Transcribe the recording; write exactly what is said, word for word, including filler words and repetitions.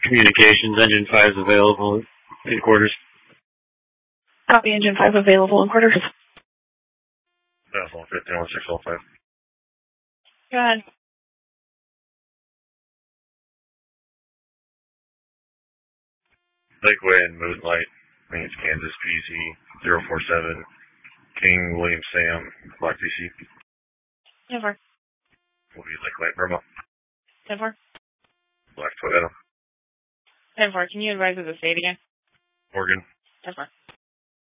Communications, Engine five is available in quarters. Copy, Engine five available in quarters. That's one fifty one six oh five. Go ahead. Lakeway and Moonlight, I think it's Kansas P Z zero four seven. King William Sam, Black D C. ten four. Will be Lakeway, Burma. ten four. Black Toyota. ten four. Can you advise of the state again? Oregon. ten four.